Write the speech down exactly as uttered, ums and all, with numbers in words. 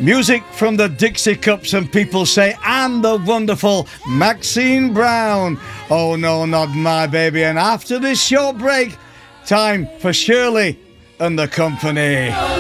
Music from the Dixie Cups and People Say, and the wonderful Maxine Brown. Oh no, not my baby. And after this short break, time for Shirley and the Company.